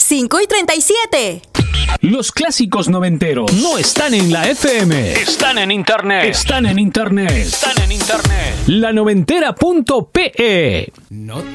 5:37. Los clásicos noventeros no están en la FM. Están en internet. Están en internet. Están en internet. lanoventera.pe. No